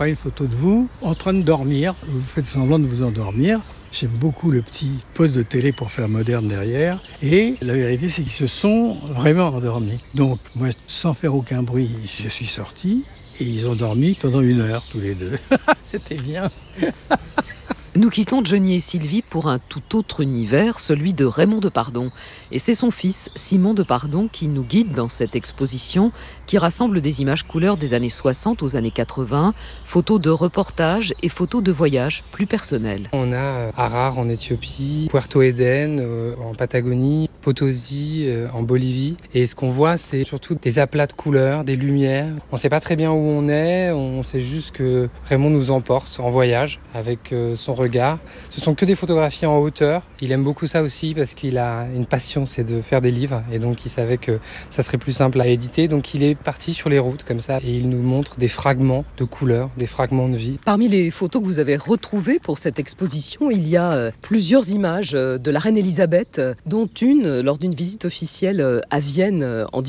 fera une photo de vous en train de dormir. Vous faites semblant de vous endormir. J'aime beaucoup le petit poste de télé pour faire moderne derrière. Et la vérité, c'est qu'ils se sont vraiment endormis. Donc, moi, sans faire aucun bruit, je suis sorti. Et ils ont dormi pendant 1 heure, tous les deux. C'était bien. Nous quittons Johnny et Sylvie pour un tout autre univers, celui de Raymond Depardon. Et c'est son fils, Simon Depardon, qui nous guide dans cette exposition qui rassemble des images couleurs des années 60 aux années 80, photos de reportages et photos de voyages plus personnels. On a Harar en Éthiopie, Puerto Eden en Patagonie, Potosi en Bolivie. Et ce qu'on voit, c'est surtout des aplats de couleurs, des lumières. On ne sait pas très bien où on est, on sait juste que Raymond nous emporte en voyage avec son regard. Ce sont que des photographies en hauteur. Il aime beaucoup ça aussi parce qu'il a une passion, c'est de faire des livres. Et donc il savait que ça serait plus simple à éditer. Donc il est parti sur les routes comme ça et il nous montre des fragments de couleurs, des fragments de vie. Parmi les photos que vous avez retrouvées pour cette exposition, il y a plusieurs images de la reine Elisabeth, dont une lors d'une visite officielle à Vienne en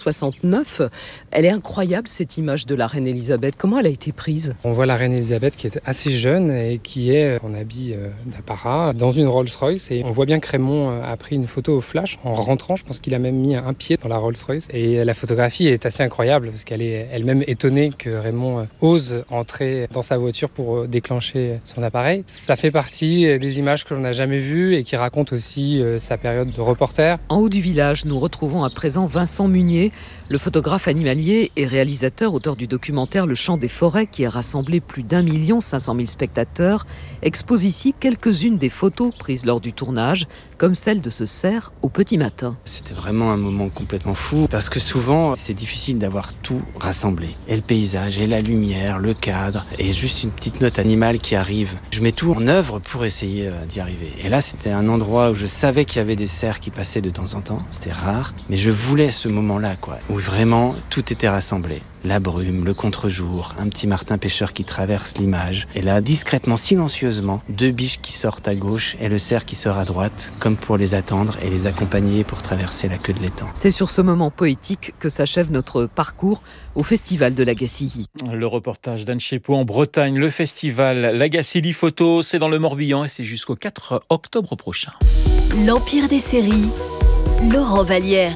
1969. Elle est incroyable cette image de la reine Elisabeth. Comment elle a été prise ? On voit la reine Elisabeth qui est assez jeune et qui est en habit d'apparat dans une Rolls-Royce. Et on voit bien que Raymond a pris une photo au flash en rentrant. Je pense qu'il a même mis un pied dans la Rolls-Royce. Et la photographie est assez incroyable parce qu'elle est elle-même étonnée que Raymond ose entrer dans sa voiture pour déclencher son appareil. Ça fait partie des images que l'on n'a jamais vues et qui racontent aussi sa période de reporter. En haut du village, nous retrouvons à présent Vincent Munier, le photographe animalier et réalisateur, auteur du documentaire Le Chant des Forêts qui a rassemblé plus d'1 500 000 spectateurs, expose ici quelques-unes des photos prises lors du tournage, comme celle de ce cerf au petit matin. C'était vraiment un moment complètement fou, parce que souvent, c'est difficile d'avoir tout rassemblé. Et le paysage, et la lumière, le cadre, et juste une petite note animale qui arrive. Je mets tout en œuvre pour essayer d'y arriver. Et là, c'était un endroit où je savais qu'il y avait des cerfs qui passaient de temps en temps. C'était rare, mais je voulais ce moment-là, où vraiment tout était rassemblé. La brume, le contre-jour, un petit martin pêcheur qui traverse l'image. Et là, discrètement, silencieusement, 2 biches qui sortent à gauche et le cerf qui sort à droite, comme pour les attendre et les accompagner pour traverser la queue de l'étang. C'est sur ce moment poétique que s'achève notre parcours au Festival de l'Agacilly. Le reportage d'Anne Chépot en Bretagne, le festival l'Agacilly Photo, c'est dans le Morbihan et c'est jusqu'au 4 octobre prochain. L'Empire des séries, Laurent Vallière.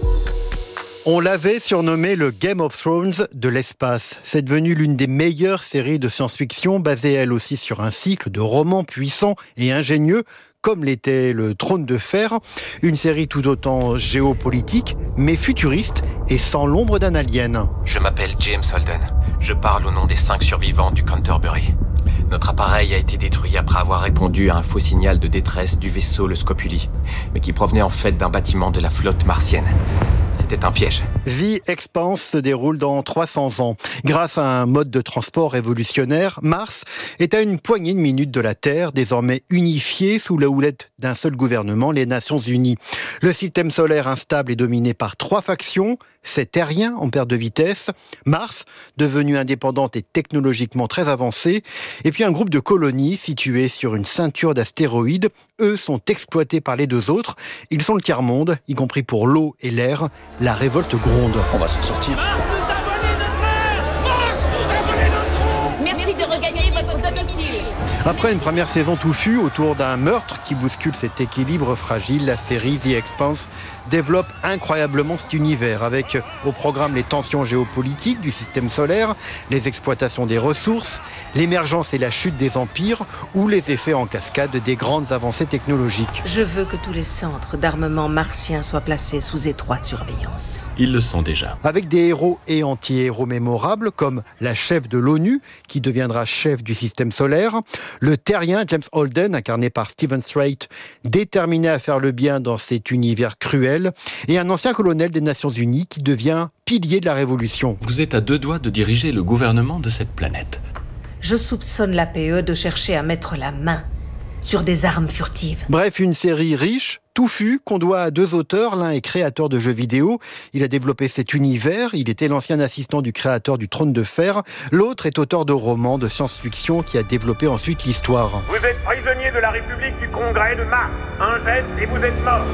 On l'avait surnommé le Game of Thrones de l'espace. C'est devenu l'une des meilleures séries de science-fiction, basée elle aussi sur un cycle de romans puissants et ingénieux, comme l'était le Trône de Fer, une série tout autant géopolitique, mais futuriste et sans l'ombre d'un alien. Je m'appelle James Holden. Je parle au nom des 5 survivants du Canterbury. Notre appareil a été détruit après avoir répondu à un faux signal de détresse du vaisseau le Scopuli, mais qui provenait en fait d'un bâtiment de la flotte martienne. C'était un piège. The Expanse se déroule dans 300 ans. Grâce à un mode de transport révolutionnaire, Mars est à une poignée de minutes de la Terre, désormais unifiée sous la houlette d'un seul gouvernement, les Nations Unies. Le système solaire instable est dominé par 3 factions. C'est terrien en perte de vitesse. Mars, devenue indépendante et technologiquement très avancée. Et puis un groupe de colonies situées sur une ceinture d'astéroïdes. Eux sont exploités par les 2 autres. Ils sont le tiers-monde, y compris pour l'eau et l'air. La révolte gronde. On va s'en sortir. Mars nous a volé notre mer ! Mars nous a volé notre... Merci de regagner votre domicile. Après une première saison touffue autour d'un meurtre qui bouscule cet équilibre fragile, la série The Expanse développe incroyablement cet univers avec au programme les tensions géopolitiques du système solaire, les exploitations des ressources, l'émergence et la chute des empires ou les effets en cascade des grandes avancées technologiques. Je veux que tous les centres d'armement martiens soient placés sous étroite surveillance. Ils le sont déjà. Avec des héros et anti-héros mémorables comme la chef de l'ONU qui deviendra chef du système solaire, le terrien James Holden incarné par Steven Strait, déterminé à faire le bien dans cet univers cruel, et un ancien colonel des Nations Unies qui devient pilier de la révolution. Vous êtes à 2 doigts de diriger le gouvernement de cette planète. Je soupçonne l'APE de chercher à mettre la main sur des armes furtives. Bref, une série riche, touffue, qu'on doit à 2 auteurs. L'un est créateur de jeux vidéo. Il a développé cet univers. Il était l'ancien assistant du créateur du Trône de Fer. L'autre est auteur de romans de science-fiction qui a développé ensuite l'histoire. Vous êtes prisonnier de la République du Congrès de Mars. Un geste et vous êtes mort.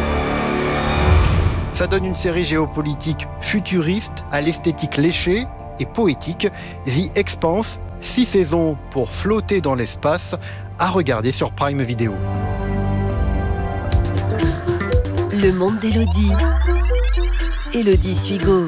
Ça donne une série géopolitique futuriste, à l'esthétique léchée et poétique. The Expanse, 6 saisons pour flotter dans l'espace, à regarder sur Prime Video. Le monde d'Élodie. Élodie Suigo.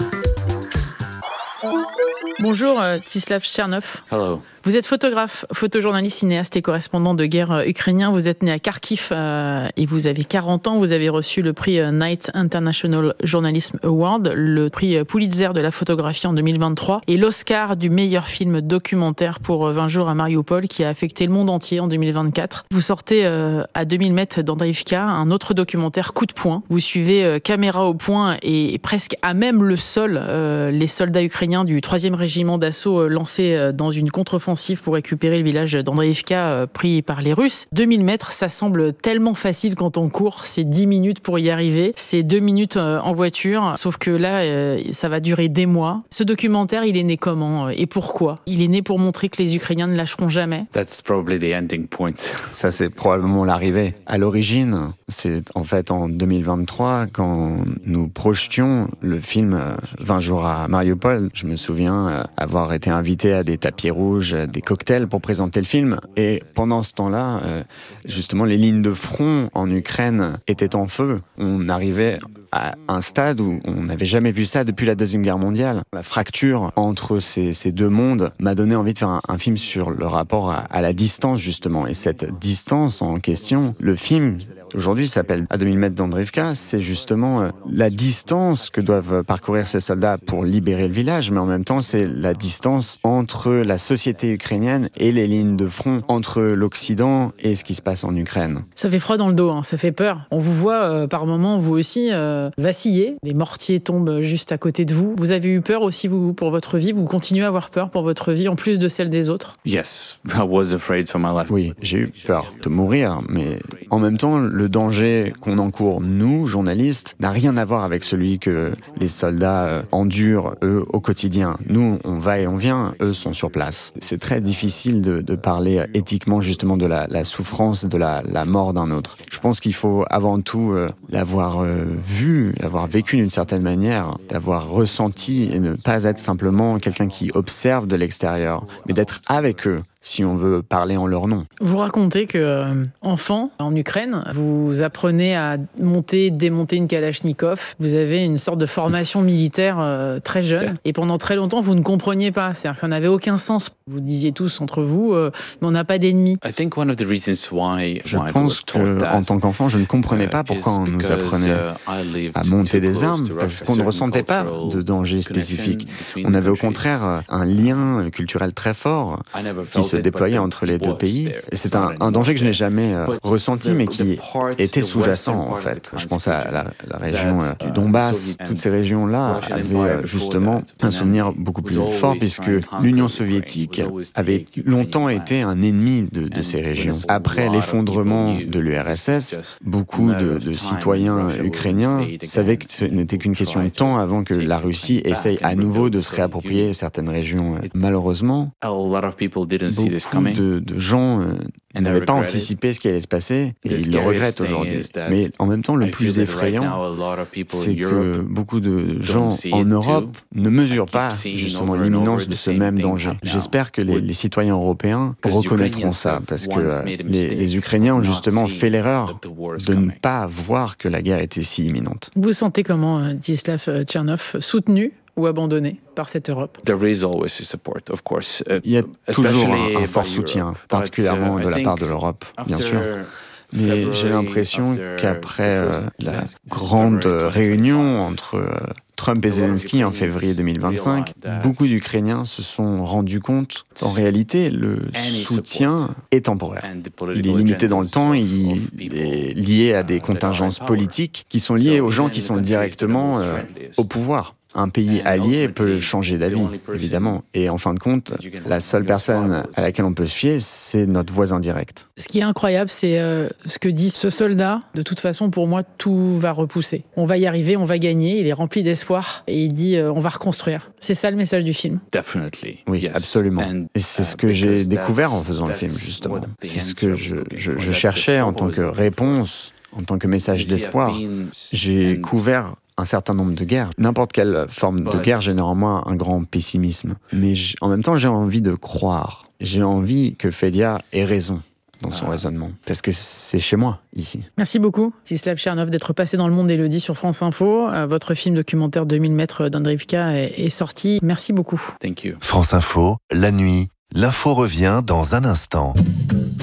Bonjour, Tislav Tchernov. Hello. Vous êtes photographe, photojournaliste, cinéaste et correspondant de guerre ukrainien. Vous êtes né à Kharkiv et vous avez 40 ans. Vous avez reçu le prix Knight International Journalism Award, le prix Pulitzer de la photographie en 2023 et l'Oscar du meilleur film documentaire pour 20 jours à Mariupol qui a affecté le monde entier en 2024. Vous sortez à 2000 mètres d'Andreïvka un autre documentaire coup de poing. Vous suivez caméra au point et presque à même le sol les soldats ukrainiens du 3e régiment d'assaut lancés dans une contre-offensive pour récupérer le village d'Andreïvka pris par les Russes. 2000 mètres, ça semble tellement facile quand on court. C'est 10 minutes pour y arriver. C'est 2 minutes en voiture. Sauf que là, ça va durer des mois. Ce documentaire, il est né comment et pourquoi ? Il est né pour montrer que les Ukrainiens ne lâcheront jamais. That's probably the ending point. Ça, c'est probablement l'arrivée. À l'origine, c'est en fait en 2023, quand nous projetions le film 20 jours à Mariupol. Je me souviens avoir été invité à des tapis rouges, des cocktails pour présenter le film. Et pendant ce temps-là, justement, les lignes de front en Ukraine étaient en feu. On arrivait à un stade où on n'avait jamais vu ça depuis la Deuxième Guerre mondiale. La fracture entre ces deux mondes m'a donné envie de faire un film sur le rapport à la distance, justement. Et cette distance en question, le film, aujourd'hui, s'appelle À 2000 mètres d'Andreïvka. C'est justement la distance que doivent parcourir ces soldats pour libérer le village, mais en même temps, c'est la distance entre la société ukrainienne et les lignes de front, entre l'Occident et ce qui se passe en Ukraine. Ça fait froid dans le dos, hein, ça fait peur. On vous voit par moments, vous aussi, vaciller. Les mortiers tombent juste à côté de vous. Vous avez eu peur aussi, vous, pour votre vie. Vous continuez à avoir peur pour votre vie, en plus de celle des autres. Yes, I was afraid for my life. Oui, j'ai eu peur de mourir, mais en même temps, le danger qu'on encourt, nous, journalistes, n'a rien à voir avec celui que les soldats endurent, eux, au quotidien. Nous, on va et on vient, eux sont sur place. C'est très difficile de parler éthiquement, justement, de la souffrance, de la mort d'un autre. Je pense qu'il faut avant tout l'avoir vu, l'avoir vécu d'une certaine manière, d'avoir ressenti et ne pas être simplement quelqu'un qui observe de l'extérieur, mais d'être avec eux, si on veut parler en leur nom. Vous racontez que, enfant, en Ukraine, vous apprenez à monter, démonter une Kalachnikov. Vous avez une sorte de formation militaire très jeune. Et pendant très longtemps, vous ne compreniez pas. C'est-à-dire que ça n'avait aucun sens. Vous disiez tous entre vous, mais on n'a pas d'ennemis. Je pense qu'en tant qu'enfant, je ne comprenais pas pourquoi on nous apprenait à monter des armes, parce qu'on ne ressentait pas de danger spécifique. On avait au contraire un lien culturel très fort qui se déployait entre les deux pays. Et c'est un danger que je n'ai jamais ressenti, mais qui était sous-jacent, en fait. Je pense à la région du Donbass. Toutes ces régions-là avaient justement un souvenir beaucoup plus fort, puisque l'Union soviétique avait longtemps été un ennemi de ces régions. Après l'effondrement de l'URSS, beaucoup de citoyens ukrainiens savaient que ce n'était qu'une question de temps avant que la Russie essaye à nouveau de se réapproprier certaines régions. Malheureusement, beaucoup de gens n'avaient pas anticipé ce qui allait se passer et ils le regrettent aujourd'hui. Mais en même temps, le plus effrayant, c'est que beaucoup de gens en Europe ne mesurent pas justement l'imminence de ce même danger. J'espère que les citoyens européens reconnaîtront ça, parce que les Ukrainiens ont justement fait l'erreur de ne pas voir que la guerre était si imminente. Vous sentez comment, Tislav Tchernov, soutenu ou abandonné par cette Europe? Il y a toujours un fort soutien, particulièrement de la part de l'Europe, bien sûr. Mais j'ai l'impression qu'après la grande réunion entre Trump et Zelensky en février 2025, beaucoup d'Ukrainiens se sont rendus compte qu'en réalité, le soutien est temporaire. Il est limité dans le temps, il est lié à des contingences politiques qui sont liées aux gens qui sont directement au pouvoir. Un pays allié peut changer d'avis, évidemment. Et en fin de compte, la seule personne à laquelle on peut se fier, c'est notre voisin direct. Ce qui est incroyable, c'est ce que dit ce soldat. De toute façon, pour moi, tout va repousser. On va y arriver, on va gagner. Il est rempli d'espoir. Et il dit, on va reconstruire. C'est ça le message du film. Oui, absolument. Et c'est ce que j'ai découvert en faisant le film, justement. C'est ce que je cherchais en tant que réponse, en tant que message d'espoir. J'ai couvert un certain nombre de guerres. N'importe quelle forme de guerre génère en moi un grand pessimisme. Mais en même temps, j'ai envie de croire. J'ai envie que Fédia ait raison dans son raisonnement, parce que c'est chez moi, ici. Merci beaucoup, Stislav Chernov, d'être passé dans Le Monde d'Élodie sur France Info. Votre film documentaire 2000 mètres d'Andreevka est sorti. Merci beaucoup. Thank you. France Info, la nuit, l'info revient dans un instant.